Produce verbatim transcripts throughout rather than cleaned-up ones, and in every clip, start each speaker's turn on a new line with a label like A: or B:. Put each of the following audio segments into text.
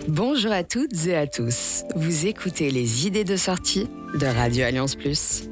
A: Bonjour à toutes et à tous. Vous écoutez les idées de sortie de Radio Alliance Plus.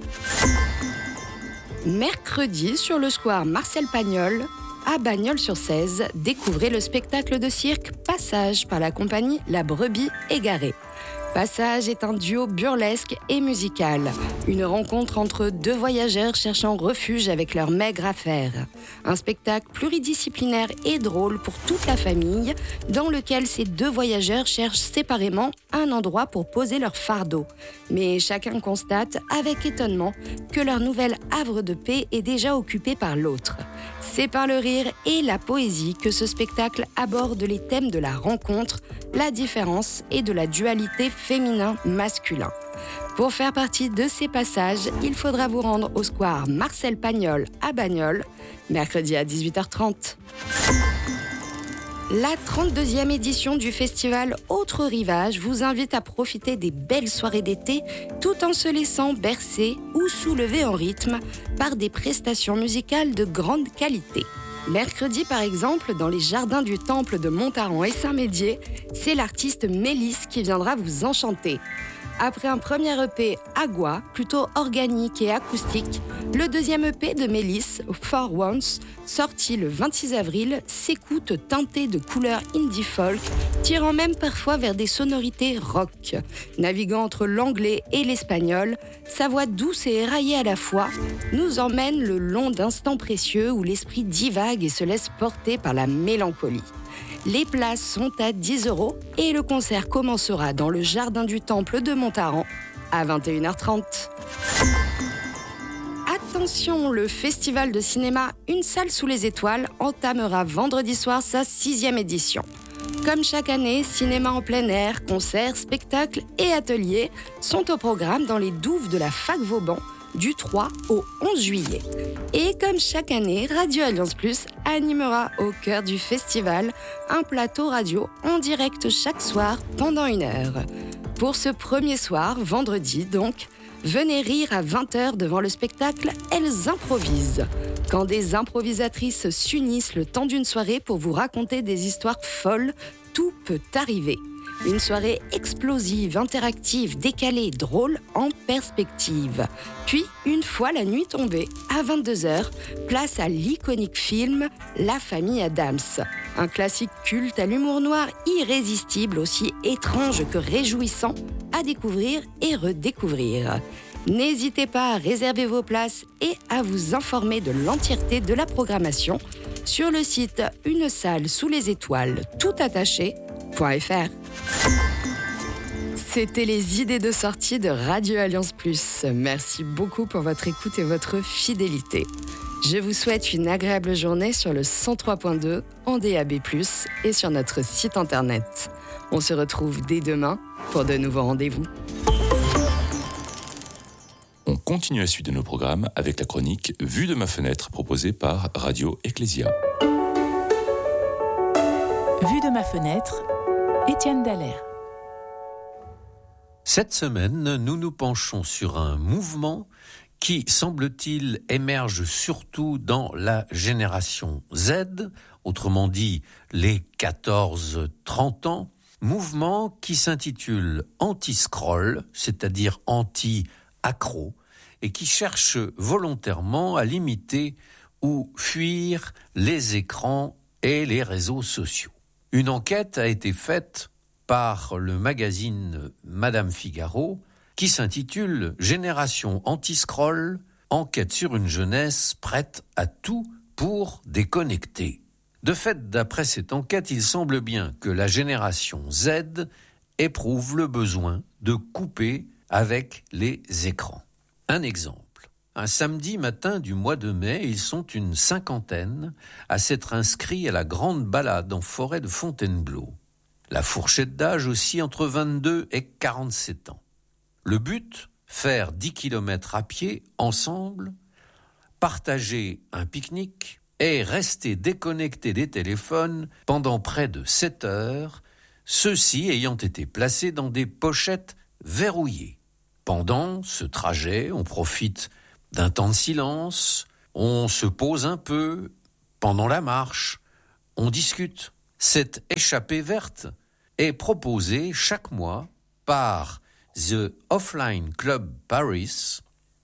A: Mercredi, sur le square Marcel Pagnol, à Bagnols-sur-Cèze, découvrez le spectacle de cirque Passage par la compagnie La Brebis Égarée. Passage est un duo burlesque et musical, une rencontre entre deux voyageurs cherchant refuge avec leurs maigres affaires. Un spectacle pluridisciplinaire et drôle pour toute la famille, dans lequel ces deux voyageurs cherchent séparément un endroit pour poser leur fardeau. Mais chacun constate avec étonnement que leur nouvel havre de paix est déjà occupé par l'autre. C'est par le rire et la poésie que ce spectacle aborde les thèmes de la rencontre, la différence et de la dualité féminin-masculin. Pour faire partie de ces passages, il faudra vous rendre au square Marcel Pagnol à Bagnols, mercredi à dix-huit heures trente. La trente-deuxième édition du festival Autre Rivage vous invite à profiter des belles soirées d'été tout en se laissant bercer ou soulever en rythme par des prestations musicales de grande qualité. Mercredi, par exemple, dans les jardins du Temple de Montaran et Saint-Médier, c'est l'artiste Mélisse qui viendra vous enchanter. Après un premier E P Agua, plutôt organique et acoustique, le deuxième E P de Mélisse, For Once, sorti le vingt-six avril, s'écoute teinté de couleurs indie folk, tirant même parfois vers des sonorités rock. Naviguant entre l'anglais et l'espagnol, sa voix douce et éraillée à la fois nous emmène le long d'instants précieux où l'esprit divague et se laisse porter par la mélancolie. Les places sont à dix euros et le concert commencera dans le jardin du Temple de Montaran à vingt et une heures trente. Attention, le festival de cinéma Une salle sous les étoiles entamera vendredi soir sa sixième édition. Comme chaque année, cinéma en plein air, concerts, spectacles et ateliers sont au programme dans les douves de la Fac Vauban du trois au onze juillet. Et comme chaque année, Radio Alliance Plus animera au cœur du festival un plateau radio en direct chaque soir pendant une heure. Pour ce premier soir, vendredi donc, venez rire à vingt heures devant le spectacle Elles improvisent. Quand des improvisatrices s'unissent le temps d'une soirée pour vous raconter des histoires folles, tout peut arriver. Une soirée explosive, interactive, décalée, drôle, en perspective. Puis, une fois la nuit tombée, à vingt-deux heures, place à l'iconique film La famille Addams. Un classique culte à l'humour noir irrésistible, aussi étrange que réjouissant, à découvrir et redécouvrir. N'hésitez pas à réserver vos places et à vous informer de l'entièreté de la programmation sur le site une salle sous les étoiles tout attaché point f r. C'était les idées de sortie de Radio Alliance Plus. Merci beaucoup pour votre écoute et votre fidélité. Je vous souhaite une agréable journée sur le cent trois point deux en D A B plus, et sur notre site internet. On se retrouve dès demain pour de nouveaux rendez-vous.
B: On continue la suite de nos programmes avec la chronique Vue de ma fenêtre proposée par Radio Ecclésia.
C: Vue de ma fenêtre, Étienne Dallaire.
D: Cette semaine, nous nous penchons sur un mouvement qui, semble-t-il, émerge surtout dans la génération Z, autrement dit les quatorze trente ans, mouvement qui s'intitule anti-scroll, c'est-à-dire anti-accro, et qui cherche volontairement à limiter ou fuir les écrans et les réseaux sociaux. Une enquête a été faite par le magazine Madame Figaro qui s'intitule « Génération anti-scroll, enquête sur une jeunesse prête à tout pour déconnecter ». De fait, d'après cette enquête, il semble bien que la génération Z éprouve le besoin de couper avec les écrans. Un exemple. Un samedi matin du mois de mai, ils sont une cinquantaine à s'être inscrits à la grande balade en forêt de Fontainebleau. La fourchette d'âge aussi entre vingt-deux et quarante-sept ans. Le but, faire dix kilomètres à pied, ensemble, partager un pique-nique et rester déconnectés des téléphones pendant près de sept heures, ceux-ci ayant été placés dans des pochettes verrouillées. Pendant ce trajet, on profite d'un temps de silence, on se pose un peu, pendant la marche, on discute. Cette échappée verte est proposé chaque mois par The Offline Club Paris,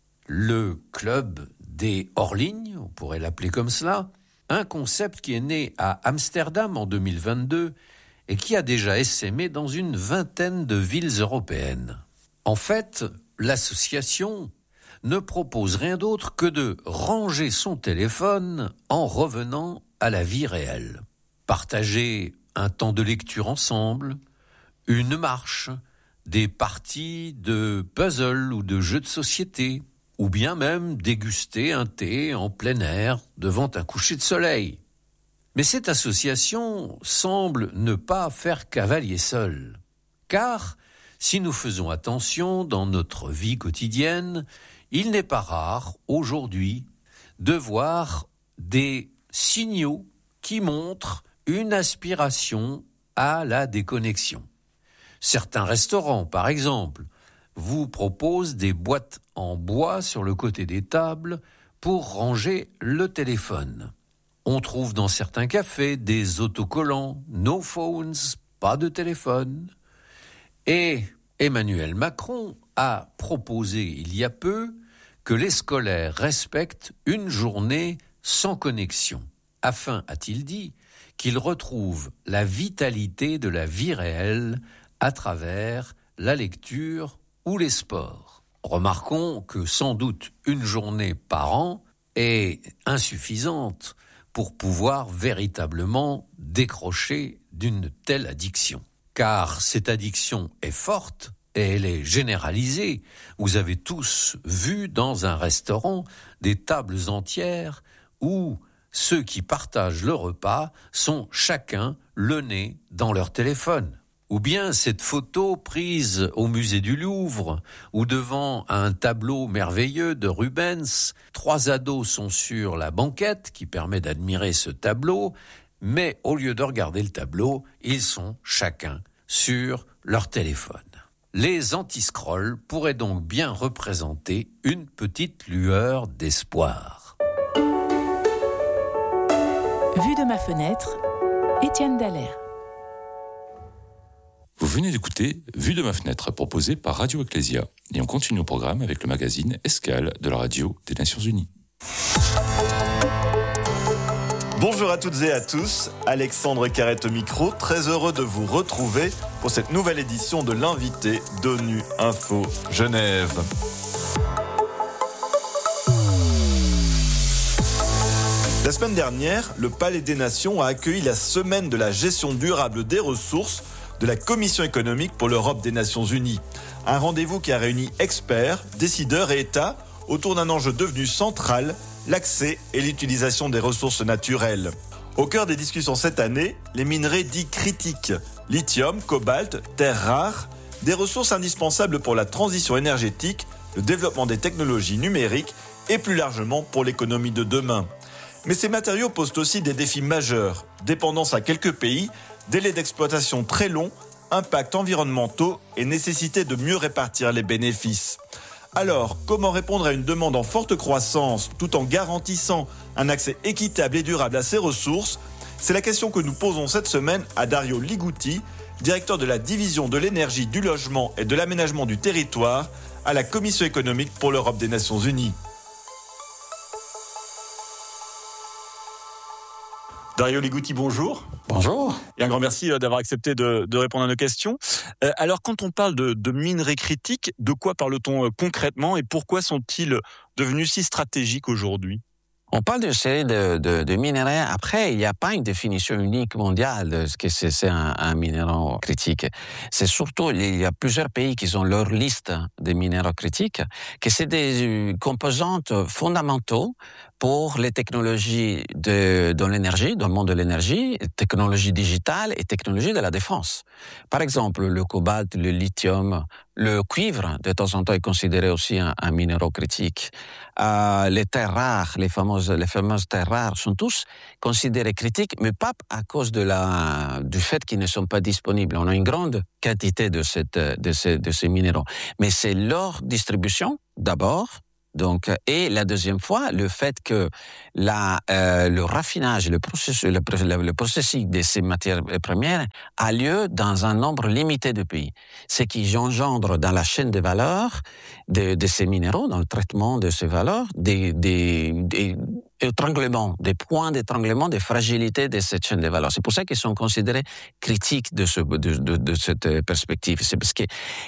D: le club des hors-lignes, on pourrait l'appeler comme cela, un concept qui est né à Amsterdam en deux mille vingt-deux et qui a déjà essaimé dans une vingtaine de villes européennes. En fait, l'association ne propose rien d'autre que de ranger son téléphone en revenant à la vie réelle. Partager un temps de lecture ensemble, une marche, des parties de puzzle ou de jeux de société, ou bien même déguster un thé en plein air devant un coucher de soleil. Mais cette association semble ne pas faire cavalier seul, car si nous faisons attention dans notre vie quotidienne, il n'est pas rare aujourd'hui de voir des signaux qui montrent une aspiration à la déconnexion. Certains restaurants, par exemple, vous proposent des boîtes en bois sur le côté des tables pour ranger le téléphone. On trouve dans certains cafés des autocollants « No phones », pas de téléphone. Et Emmanuel Macron a proposé il y a peu que les scolaires respectent une journée sans connexion, afin, a-t-il dit, qu'ils retrouvent la vitalité de la vie réelle à travers la lecture ou les sports. Remarquons que sans doute une journée par an est insuffisante pour pouvoir véritablement décrocher d'une telle addiction. Car cette addiction est forte et elle est généralisée. Vous avez tous vu dans un restaurant des tables entières où ceux qui partagent le repas sont chacun le nez dans leur téléphone. Ou bien cette photo prise au musée du Louvre, où devant un tableau merveilleux de Rubens, trois ados sont sur la banquette qui permet d'admirer ce tableau, mais au lieu de regarder le tableau, ils sont chacun sur leur téléphone. Les anti-scrolls pourraient donc bien représenter une petite lueur d'espoir.
C: Vue de ma fenêtre, Étienne Dallaire.
B: Vous venez d'écouter Vue de ma fenêtre, proposé par Radio Ecclesia. Et on continue au programme avec le magazine Escale de la radio des Nations Unies.
E: Bonjour à toutes et à tous, Alexandre Carrette au micro, très heureux de vous retrouver pour cette nouvelle édition de l'invité d'ONU Info Genève. La semaine dernière, le Palais des Nations a accueilli la semaine de la gestion durable des ressources de la Commission économique pour l'Europe des Nations Unies. Un rendez-vous qui a réuni experts, décideurs et États autour d'un enjeu devenu central, l'accès et l'utilisation des ressources naturelles. Au cœur des discussions cette année, les minerais dits critiques, lithium, cobalt, terres rares, des ressources indispensables pour la transition énergétique, le développement des technologies numériques et plus largement pour l'économie de demain. Mais ces matériaux posent aussi des défis majeurs, dépendance à quelques pays, délais d'exploitation très longs, impacts environnementaux et nécessité de mieux répartir les bénéfices. Alors, comment répondre à une demande en forte croissance tout en garantissant un accès équitable et durable à ces ressources ? C'est la question que nous posons cette semaine à Dario Ligutti, directeur de la division de l'énergie, du logement et de l'aménagement du territoire à la Commission économique pour l'Europe des Nations Unies. Dario Ligutti, bonjour.
F: Bonjour.
E: Et un grand merci d'avoir accepté de, de répondre à nos questions. Euh, alors, quand on parle de, de minerais critiques, de quoi parle-t-on euh, concrètement et pourquoi sont-ils devenus si stratégiques aujourd'hui ?
F: On parle de série de, de, de minéraux. Après, il n'y a pas une définition unique mondiale de ce que c'est, c'est un, un minéraux critique. C'est surtout, il y a plusieurs pays qui ont leur liste de minéraux critiques, que c'est des composantes fondamentaux pour les technologies de, de l'énergie, dans le monde de l'énergie, technologie digitale et technologie de la défense. Par exemple, le cobalt, le lithium, le cuivre, de temps en temps, est considéré aussi un, un minéraux critique. Euh, les terres rares, les fameuses, les fameuses terres rares sont tous considérés critiques, mais pas à cause de la, du fait qu'ils ne sont pas disponibles. On a une grande quantité de, cette, de, ces, de ces minéraux. Mais c'est leur distribution, d'abord, Donc, et la deuxième fois, le fait que la, euh, le raffinage, le processus, le, le processus de ces matières premières a lieu dans un nombre limité de pays. Ce qui engendre dans la chaîne de valeur de, de ces minéraux, dans le traitement de ces valeurs, des, des, des étranglements, des points d'étranglement, des fragilités de cette chaîne de valeur. C'est pour ça qu'ils sont considérés critiques de, ce, de, de, de cette perspective. C'est parce que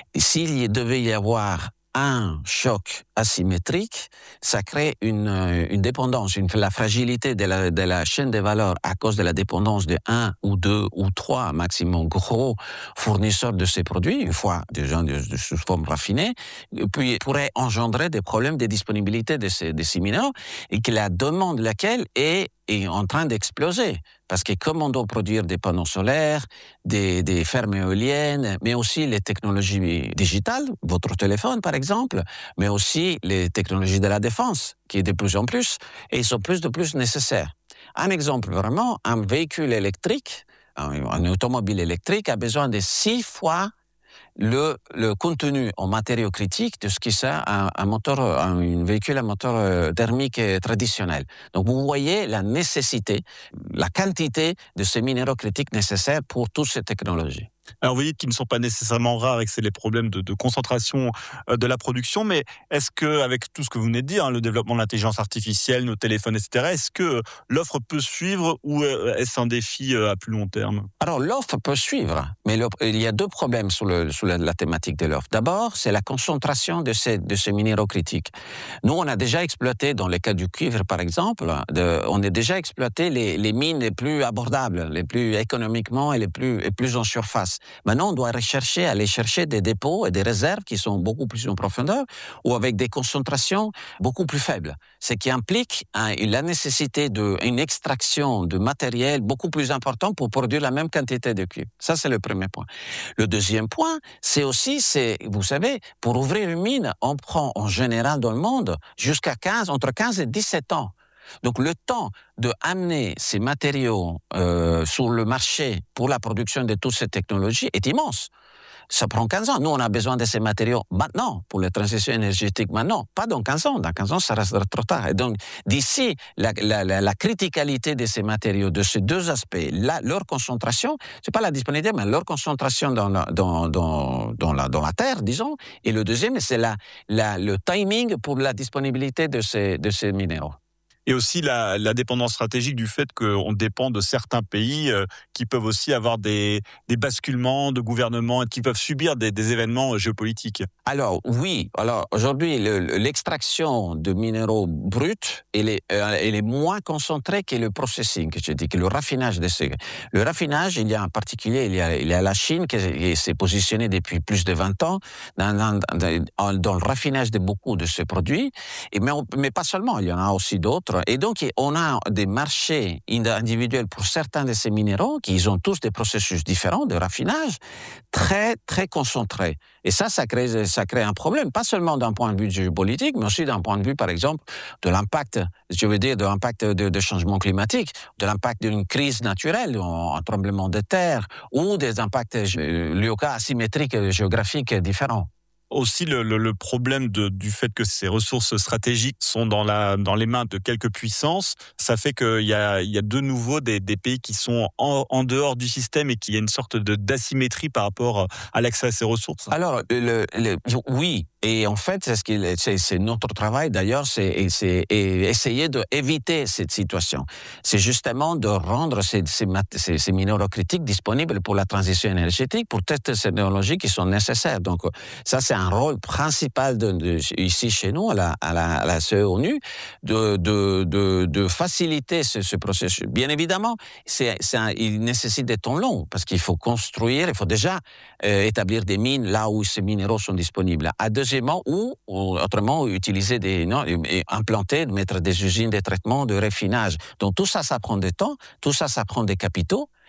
F: s'il devait y avoir un choc asymétrique, ça crée une, une dépendance, une, la fragilité de la, de la chaîne de valeur à cause de la dépendance de un ou deux ou trois maximum gros fournisseurs de ces produits, une fois déjà de, de sous forme raffinée, puis pourrait engendrer des problèmes de disponibilité de ces, de ces minéraux et que la demande laquelle est est en train d'exploser. Parce que comme on doit produire des panneaux solaires, des, des fermes éoliennes, mais aussi les technologies digitales, votre téléphone par exemple, mais aussi les technologies de la défense, qui est de plus en plus, et ils sont plus de plus nécessaires. Un exemple vraiment, un véhicule électrique, un, un automobile électrique a besoin de six fois Le, le contenu en matériaux critiques de ce qui c'est un, un moteur, un, un véhicule à moteur thermique traditionnel. Donc vous voyez la nécessité, la quantité de ces minéraux critiques nécessaires pour toutes ces technologies.
G: Alors vous dites qu'ils ne sont pas nécessairement rares et que c'est les problèmes de, de concentration de la production, mais est-ce qu'avec tout ce que vous venez de dire, hein, le développement de l'intelligence artificielle, nos téléphones, et cetera, est-ce que l'offre peut suivre ou est-ce un défi à plus long terme?
F: Alors l'offre peut suivre, mais le, il y a deux problèmes sur, le, sur la, la thématique de l'offre. D'abord, c'est la concentration de ces, de ces minéraux critiques. Nous, on a déjà exploité, dans le cas du cuivre par exemple, de, on a déjà exploité les, les mines les plus abordables, les plus économiquement et les plus, et plus en surface. Maintenant, on doit rechercher, aller chercher des dépôts et des réserves qui sont beaucoup plus en profondeur ou avec des concentrations beaucoup plus faibles. Ce qui implique hein, la nécessité d'une extraction de matériel beaucoup plus important pour produire la même quantité de cuivre. Ça, c'est le premier point. Le deuxième point, c'est aussi, c'est, vous savez, pour ouvrir une mine, on prend en général dans le monde jusqu'à quinze, entre quinze et dix-sept ans. Donc le temps de amener ces matériaux euh, sur le marché pour la production de toutes ces technologies est immense. Ça prend quinze ans. Nous, on a besoin de ces matériaux maintenant, pour la transition énergétique maintenant, pas dans quinze ans. Dans quinze ans, ça restera trop tard. Et donc, d'ici, la, la, la, la criticalité de ces matériaux, de ces deux aspects, la, leur concentration, c'est pas la disponibilité, mais leur concentration dans la, dans, dans, dans la, dans la terre, disons. Et le deuxième, c'est la, la, le timing pour la disponibilité de ces, de ces minéraux.
G: Et aussi la, la dépendance stratégique du fait qu'on dépend de certains pays euh, qui peuvent aussi avoir des, des basculements de gouvernement et qui peuvent subir des, des événements géopolitiques.
F: Alors oui, alors aujourd'hui le, l'extraction de minéraux bruts elle est, euh, elle est moins concentrée que le processing, je dis que le raffinage de ces. Le raffinage, il y a en particulier, il y a, il y a la Chine qui, qui s'est positionnée depuis plus de vingt ans dans, dans, dans, dans le raffinage de beaucoup de ces produits, et mais, on, mais pas seulement, il y en a aussi d'autres. Et donc, on a des marchés individuels pour certains de ces minéraux qui ont tous des processus différents de raffinage très, très concentrés. Et ça, ça crée, ça crée un problème, pas seulement d'un point de vue géopolitique, mais aussi d'un point de vue, par exemple, de l'impact, je veux dire, de l'impact de, de changement climatique, de l'impact d'une crise naturelle, un, un tremblement de terre, ou des impacts liés asymétriques géographiques différents.
G: Aussi le, le, le problème de, du fait que ces ressources stratégiques sont dans, la, dans les mains de quelques puissances, ça fait qu'il y a, il y a de nouveau des, des pays qui sont en, en dehors du système et qu'il y a une sorte de, d'asymétrie par rapport à l'accès à ces ressources.
F: Alors, le, le, oui. Et en fait, c'est, ce qu'il, c'est, c'est notre travail d'ailleurs, c'est, c'est essayer d'éviter cette situation. C'est justement de rendre ces, ces, ces, ces minéraux critiques disponibles pour la transition énergétique, pour toutes ces technologies qui sont nécessaires. Donc, ça, c'est un rôle principal de, de, ici chez nous, à la, à la, à la C E O N U, de, de, de, de faciliter ce, ce processus. Bien évidemment, c'est, c'est un, il nécessite des temps longs parce qu'il faut construire, il faut déjà euh, établir des mines là où ces minéraux sont disponibles. À deux ou, ou autrement utiliser des non, implanter, mettre des usines de traitement, de raffinage. Donc tout ça, ça prend du temps, tout ça, ça prend des capitaux.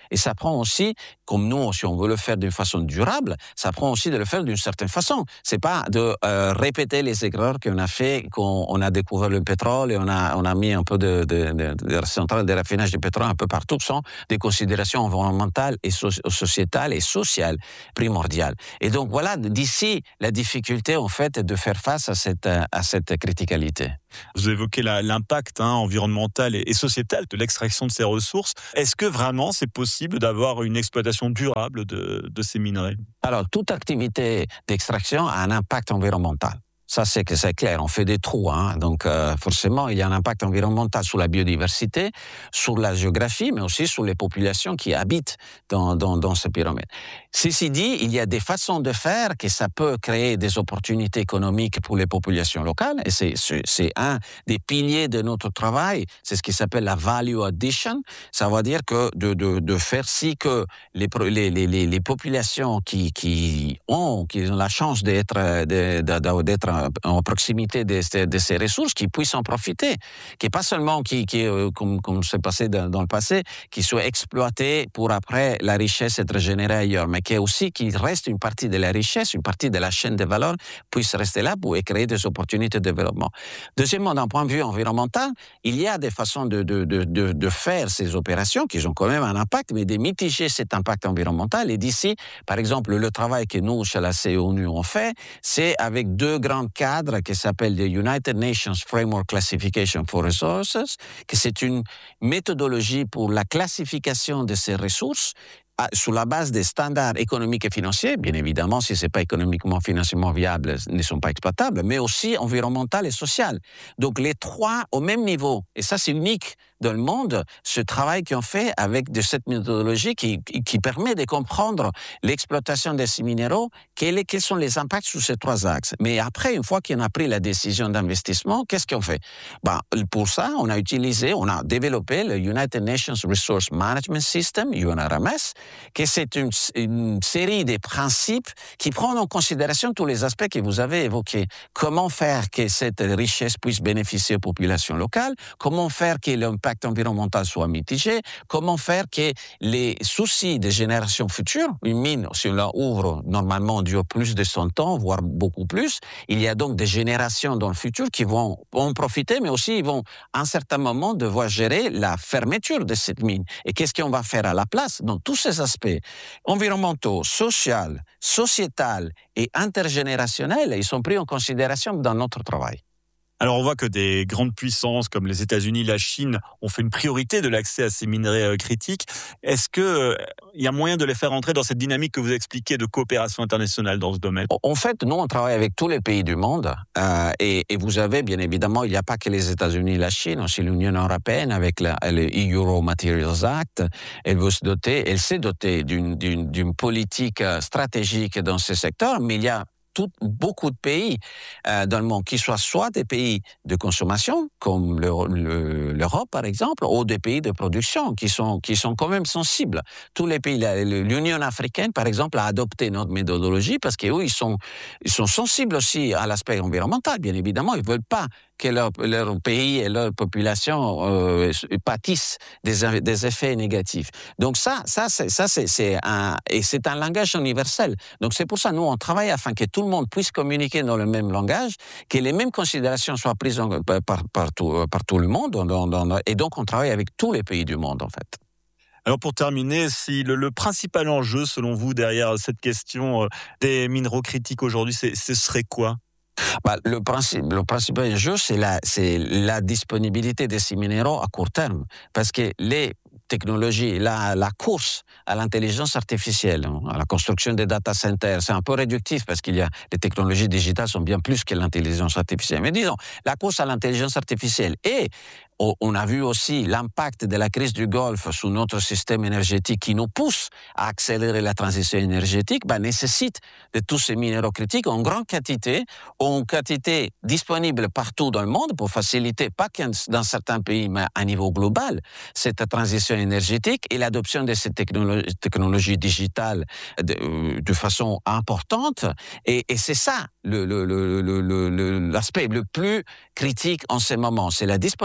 F: Et ça prend aussi, comme nous, si on veut le faire d'une façon durable, ça prend aussi de le faire d'une certaine façon. C'est pas de euh, répéter les erreurs qu'on a fait, qu'on on a découvert le pétrole et on a, on a mis un peu de, de, de, de centrales de raffinage de pétrole un peu partout, sans des considérations environnementales et so- sociétales et sociales primordiales. Et donc voilà, d'ici la difficulté en fait de faire face à cette, à cette criticalité.
G: Vous évoquez la, l'impact hein, environnemental et, et sociétal de l'extraction de ces ressources. Est-ce que vraiment c'est possible d'avoir une exploitation durable de, de ces minerais ?
F: Alors, toute activité d'extraction a un impact environnemental. Ça, c'est que c'est clair. On fait des trous, hein. Donc euh, forcément, il y a un impact environnemental sur la biodiversité, sur la géographie, mais aussi sur les populations qui habitent dans dans, dans ce pyramide. Ceci dit, il y a des façons de faire que ça peut créer des opportunités économiques pour les populations locales, et c'est c'est, c'est un des piliers de notre travail. C'est ce qui s'appelle la value addition. Ça veut dire que de de de faire si que les les les les populations qui qui ont qui ont la chance d'être de, de, d'être en proximité de, de ces ressources, qui puissent en profiter, qui pas seulement qui, qui comme comme c'est passé dans, dans le passé, qui soient exploités pour après la richesse être générée ailleurs, mais qui aussi qu'il reste une partie de la richesse, une partie de la chaîne de valeur puisse rester là pour créer des opportunités de développement. Deuxièmement, d'un point de vue environnemental, il y a des façons de de de de, de faire ces opérations qui ont quand même un impact, mais de mitiger cet impact environnemental. Et d'ici, par exemple, le travail que nous chez la C O N U on fait, c'est avec deux grands cadre qui s'appelle the United Nations Framework Classification for Resources, que c'est une méthodologie pour la classification de ces ressources sur la base des standards économiques et financiers, bien évidemment, si ce n'est pas économiquement, financièrement viable, ne sont pas exploitables, mais aussi environnemental et social. Donc les trois au même niveau. Et ça, c'est unique dans le monde, ce travail qu'on fait avec de cette méthodologie qui, qui permet de comprendre l'exploitation de ces minéraux, quels, quels sont les impacts sur ces trois axes. Mais après, une fois qu'on a pris la décision d'investissement, qu'est-ce qu'on fait? Ben, pour ça, on a utilisé, on a développé le United Nations Resource Management System, U N R M S, que c'est une, une série de principes qui prennent en considération tous les aspects que vous avez évoqués. Comment faire que cette richesse puisse bénéficier aux populations locales? Comment faire que l'impact environnemental soit mitigé? Comment faire que les soucis des générations futures, une mine, si on la ouvre, normalement dure plus de cent ans, voire beaucoup plus, il y a donc des générations dans le futur qui vont en profiter, mais aussi ils vont à un certain moment devoir gérer la fermeture de cette mine. Et qu'est-ce qu'on va faire à la place? Donc tous ces aspects environnementaux, sociaux, sociétals et intergénérationnels, ils sont pris en considération dans notre travail.
G: Alors on voit que des grandes puissances comme les États-Unis, la Chine ont fait une priorité de l'accès à ces minerais critiques. Est-ce qu'il euh, y a moyen de les faire entrer dans cette dynamique que vous expliquez de coopération internationale dans ce domaine?
F: En fait, nous, on travaille avec tous les pays du monde euh, et, et vous avez, bien évidemment, il n'y a pas que les États-Unis et la Chine, aussi l'Union européenne avec la, le E U Raw Materials Act. Elle veut se doter, elle s'est dotée d'une, d'une, d'une politique stratégique dans ce secteur, mais il y a Tout, beaucoup de pays euh, dans le monde, qui soient soit des pays de consommation, comme le, le, l'Europe par exemple, ou des pays de production, qui sont, qui sont quand même sensibles. Tous les pays, la, l'Union africaine par exemple, a adopté notre méthodologie parce qu'eux, ils sont, ils sont sensibles aussi à l'aspect environnemental, bien évidemment. Ils ne veulent pas que leur, leur pays et leur population euh, pâtissent des, des effets négatifs. Donc ça, ça, c'est, ça c'est, c'est un, et c'est un langage universel. Donc c'est pour ça, nous, on travaille afin que tout le monde puisse communiquer dans le même langage, que les mêmes considérations soient prises en, par, par, par, tout, par tout le monde, dans, dans, et donc on travaille avec tous les pays du monde, en fait.
G: Alors pour terminer, si le, le principal enjeu, selon vous, derrière cette question des minéraux critiques aujourd'hui, c'est, ce serait quoi?
F: Bah, le, principe, le principal enjeu, c'est la, c'est la disponibilité de ces minéraux à court terme. Parce que les technologies, la, la course à l'intelligence artificielle, à la construction des data centers, c'est un peu réductif parce qu'il y a les technologies digitales sont bien plus que l'intelligence artificielle. Mais disons, la course à l'intelligence artificielle et on a vu aussi l'impact de la crise du Golfe sur notre système énergétique qui nous pousse à accélérer la transition énergétique, bah, nécessite de tous ces minéraux critiques en grande quantité, en quantité disponible partout dans le monde pour faciliter, pas que dans certains pays, mais à niveau global, cette transition énergétique et l'adoption de ces technologies, technologies digitales de, de façon importante. Et, et c'est ça le, le, le, le, le, l'aspect le plus critique en ce moment, c'est la disponibilité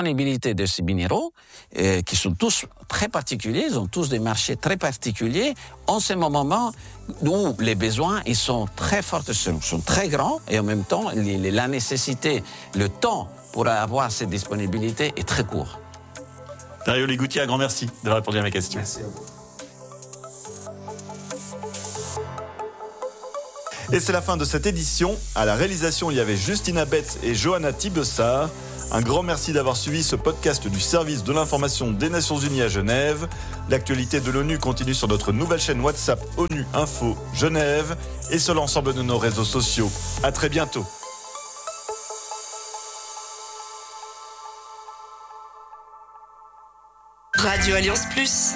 F: diversité de ces minéraux, euh, qui sont tous très particuliers, ils ont tous des marchés très particuliers, en ce moment où les besoins ils sont très forts, sont, sont très grands, et en même temps, les, la nécessité, le temps pour avoir cette disponibilité est très court.
E: Dario Ligoutti, un grand merci d'avoir répondu à mes questions.
F: Merci à vous.
E: Et c'est la fin de cette édition. À la réalisation, il y avait Justina Betz et Johanna Thibessard. Un grand merci d'avoir suivi ce podcast du service de l'information des Nations Unies à Genève. L'actualité de l'ONU continue sur notre nouvelle chaîne WhatsApp ONU Info Genève et sur l'ensemble de nos réseaux sociaux. À très bientôt.
A: Radio Alliance Plus.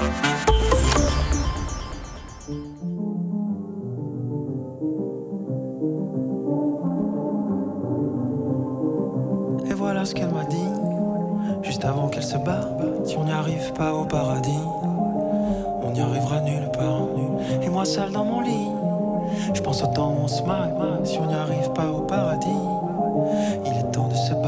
H: Et voilà ce qu'elle m'a dit, juste avant qu'elle se barre. Si on n'y arrive pas au paradis, on n'y arrivera nulle part. Et moi seul dans mon lit, je pense au temps où on se marre. Si on n'y arrive pas au paradis, il est temps de se